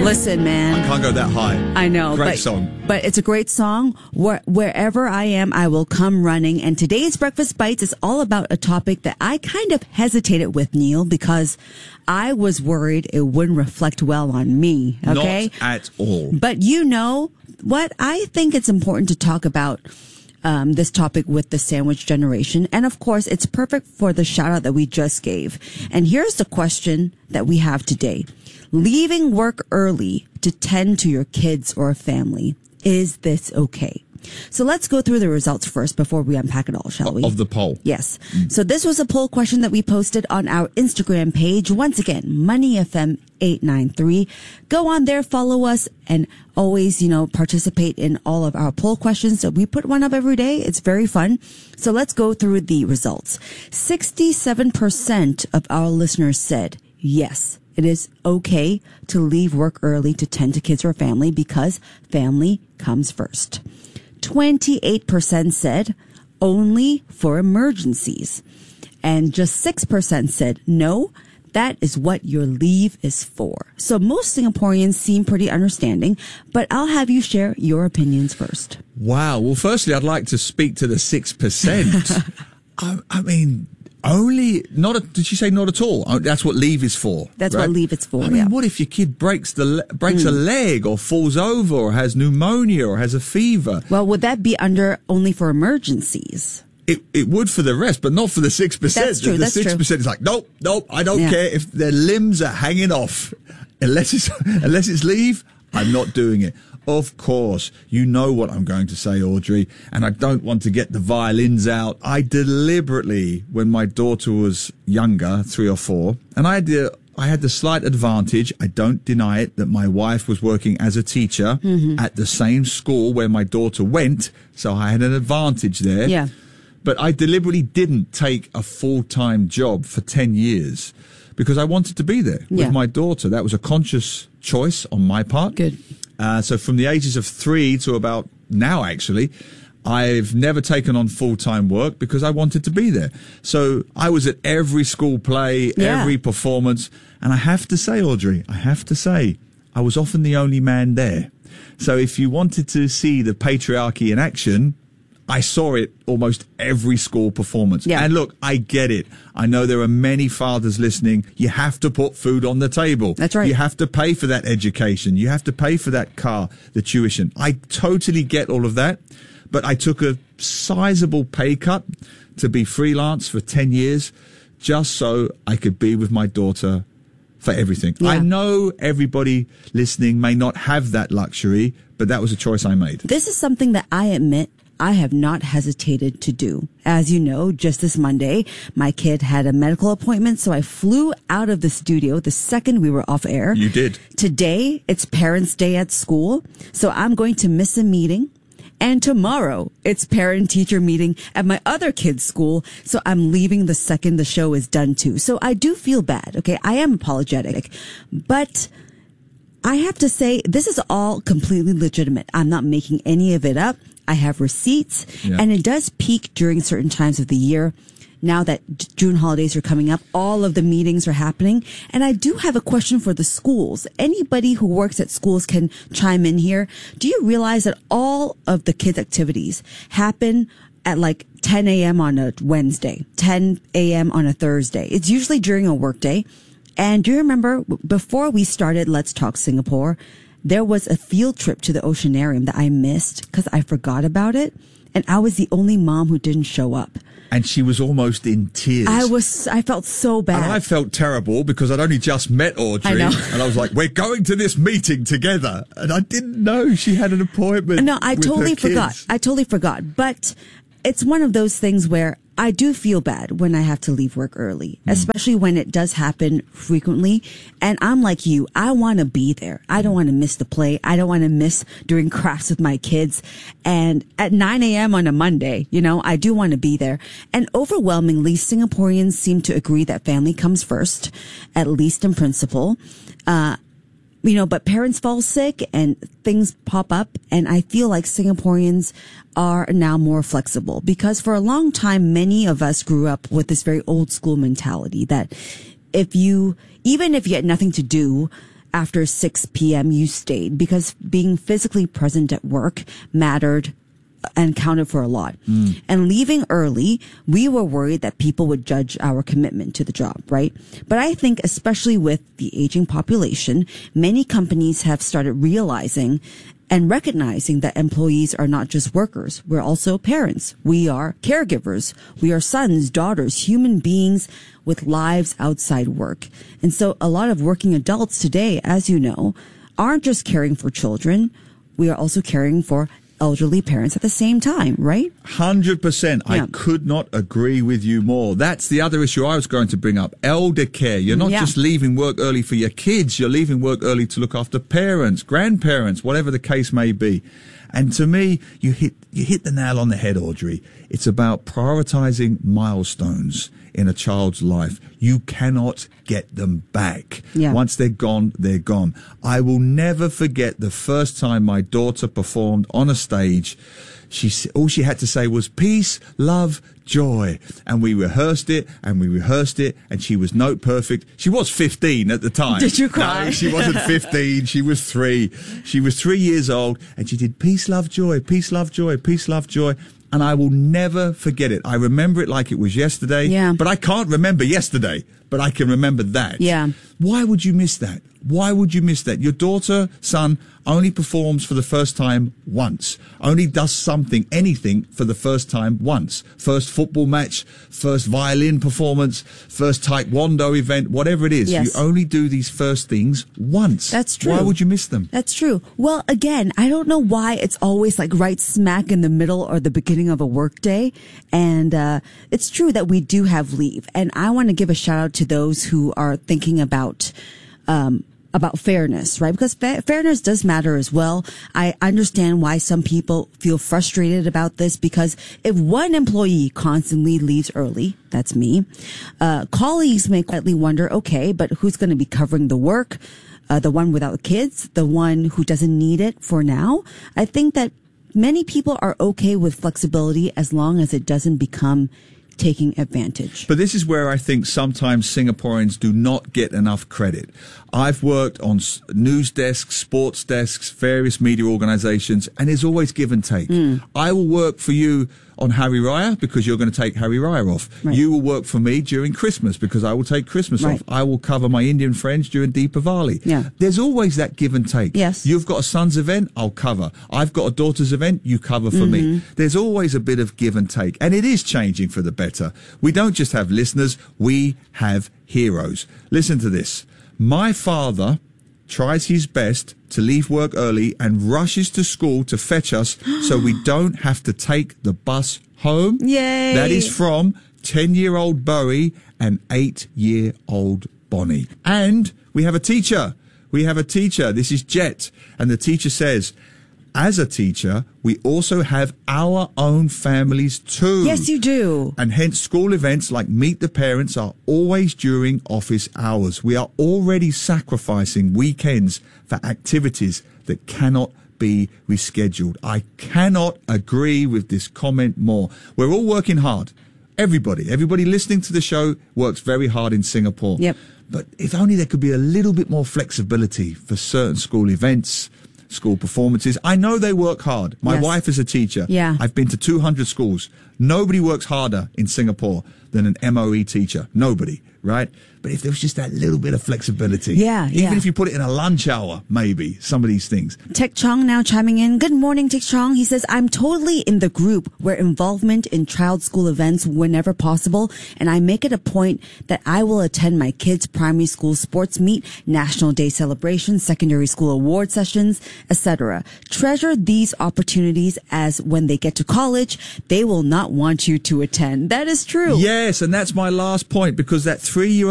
Listen, man. I can't go that high. I know. Great song. But it's a great song. Wherever I am, I will come running. And today's Breakfast Bites is all about a topic that I kind of hesitated with, Neil, because I was worried it wouldn't reflect well on me. Okay? Not at all. But you know what? I think it's important to talk about this topic with the sandwich generation. And of course, it's perfect for the shout out that we just gave. And here's the question that we have today. Leaving work early to tend to your kids or a family. Is this okay? So let's go through the results first before we unpack it all, shall we? Of the poll. Yes. So this was a poll question that we posted on our Instagram page. Once again, MoneyFM893. Go on there, follow us, and always, participate in all of our poll questions. So we put one up every day. It's very fun. So let's go through the results. 67% of our listeners said yes. It is okay to leave work early to tend to kids or family because family comes first. 28% said only for emergencies. And just 6% said no, that is what your leave is for. So most Singaporeans seem pretty understanding, but I'll have you share your opinions first. Wow. Well, firstly, I'd like to speak to the 6%. I mean... did she say not at all? That's what leave is for. That's right? What leave is for. I mean, what if your kid breaks a leg or falls over or has pneumonia or has a fever? Well, would that be under only for emergencies? It would for the rest, but not for the 6%. That's true. The 6% is like, nope, I don't care if their limbs are hanging off. Unless it's leave, I'm not doing it. Of course, you know what I'm going to say, Audrey, and I don't want to get the violins out. I deliberately, when my daughter was younger, 3 or 4, and I had the slight advantage, I don't deny it, that my wife was working as a teacher at the same school where my daughter went, so I had an advantage there. Yeah. But I deliberately didn't take a full-time job for 10 years because I wanted to be there with my daughter. That was a conscious choice on my part. Good. So from the ages of 3 to about now, actually, I've never taken on full-time work because I wanted to be there. So I was at every school play, every performance. And I have to say, Audrey, I was often the only man there. So if you wanted to see the patriarchy in action, I saw it almost every school performance. Yeah. And look, I get it. I know there are many fathers listening. You have to put food on the table. That's right. You have to pay for that education. You have to pay for that car, the tuition. I totally get all of that. But I took a sizable pay cut to be freelance for 10 years just so I could be with my daughter for everything. Yeah. I know everybody listening may not have that luxury, but that was a choice I made. This is something that I admit I have not hesitated to do. As you know, just this Monday, my kid had a medical appointment, so I flew out of the studio the second we were off air. You did. Today, it's Parents' Day at school, so I'm going to miss a meeting. And tomorrow, it's parent-teacher meeting at my other kid's school, so I'm leaving the second the show is done too. So I do feel bad, okay? I am apologetic, but I have to say, this is all completely legitimate. I'm not making any of it up. I have receipts, and it does peak during certain times of the year. Now that June holidays are coming up, all of the meetings are happening. And I do have a question for the schools. Anybody who works at schools can chime in here. Do you realize that all of the kids' activities happen at like 10 a.m. on a Wednesday, 10 a.m. on a Thursday? It's usually during a work day. And do you remember before we started Let's Talk Singapore, there was a field trip to the Oceanarium that I missed because I forgot about it. And I was the only mom who didn't show up. And she was almost in tears. I felt so bad. And I felt terrible because I'd only just met Audrey. I know. And I was like, we're going to this meeting together. And I didn't know she had an appointment. No, I totally forgot. I totally forgot. But it's one of those things where I do feel bad when I have to leave work early, especially when it does happen frequently. And I'm like you, I want to be there. I don't want to miss the play. I don't want to miss doing crafts with my kids. And at 9 a.m. on a Monday, I do want to be there. And overwhelmingly, Singaporeans seem to agree that family comes first, at least in principle. But parents fall sick and things pop up. And I feel like Singaporeans are now more flexible because for a long time, many of us grew up with this very old school mentality that even if you had nothing to do after 6 p.m. you stayed because being physically present at work mattered and counted for a lot. And leaving early, we were worried that people would judge our commitment to the job, right? But I think especially with the aging population, many companies have started realizing and recognizing that employees are not just workers. We're also parents. We are caregivers. We are sons, daughters, human beings with lives outside work. And so a lot of working adults today, as you know, aren't just caring for children. We are also caring for elderly parents at the same time, right? 100%. Yeah. I could not agree with you more. That's the other issue I was going to bring up. Elder care. You're not just leaving work early for your kids. You're leaving work early to look after parents, grandparents, whatever the case may be. And to me, you hit the nail on the head, Audrey. It's about prioritizing milestones in a child's life. You cannot get them back. Yeah. Once they're gone, they're gone. I will never forget the first time my daughter performed on a stage. All she had to say was peace, love, joy. And we rehearsed it and we rehearsed it and she was note perfect. She was 15 at the time. Did you cry? No, she wasn't 15. She was 3. She was 3 years old and she did peace, love, joy, peace, love, joy, peace, love, joy. And I will never forget it. I remember it like it was yesterday, but I can't remember yesterday, but I can remember that. Yeah. Why would you miss that? Why would you miss that? Your daughter, son, only performs for the first time once. Only does something, anything for the first time once. First football match, first violin performance, first taekwondo event, whatever it is. Yes. You only do these first things once. That's true. Why would you miss them? That's true. Well, again, I don't know why it's always like right smack in the middle or the beginning of a work day. And it's true that we do have leave. And I want to give a shout out to those who are thinking about fairness, right? Because fairness does matter as well. I understand why some people feel frustrated about this because if one employee constantly leaves early, that's me, colleagues may quietly wonder, okay, but who's going to be covering the work? The one without kids, the one who doesn't need it for now. I think that many people are okay with flexibility as long as it doesn't become taking advantage. But this is where I think sometimes Singaporeans do not get enough credit. I've worked on news desks, sports desks, various media organizations, and there's always give and take. I will work for you on Hari Raya because you're going to take Hari Raya off. Right. You will work for me during Christmas because I will take Christmas off. I will cover my Indian friends during Deepavali. Yeah. There's always that give and take. Yes. You've got a son's event, I'll cover. I've got a daughter's event, you cover for me. There's always a bit of give and take. And it is changing for the better. We don't just have listeners, we have heroes. Listen to this. My father tries his best to leave work early and rushes to school to fetch us so we don't have to take the bus home. Yay! That is from 10-year-old Bowie and 8-year-old Bonnie. And we have a teacher. This is Jet. And the teacher says, as a teacher, we also have our own families too. Yes, you do. And hence school events like Meet the Parents are always during office hours. We are already sacrificing weekends for activities that cannot be rescheduled. I cannot agree with this comment more. We're all working hard. Everybody listening to the show works very hard in Singapore. Yep. But if only there could be a little bit more flexibility for certain school events, school performances. I know they work hard. My wife is a teacher. Yeah. I've been to 200 schools. Nobody works harder in Singapore than an MOE teacher. Nobody, right? But if there was just that little bit of flexibility. Even if you put it in a lunch hour, maybe, some of these things. Tech Chong now chiming in. Good morning, Tech Chong. He says, I'm totally in the group where involvement in child school events whenever possible, and I make it a point that I will attend my kids' primary school sports meet, National Day celebrations, secondary school award sessions, etc. Treasure these opportunities as when they get to college, they will not want you to attend. That is true. Yes, and that's my last point because that 3-year-old